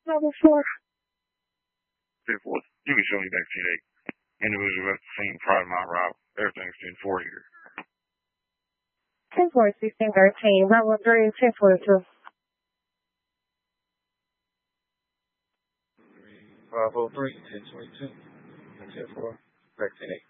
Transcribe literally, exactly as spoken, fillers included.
Level four. ten four. You can show me back ten eight. Individual at the scene prior to my arrival. Everything's ten four here. ten four, sixteen thirteen. Level three, ten forty-two. five oh three, ten twenty-two. ten four. Back ten eight.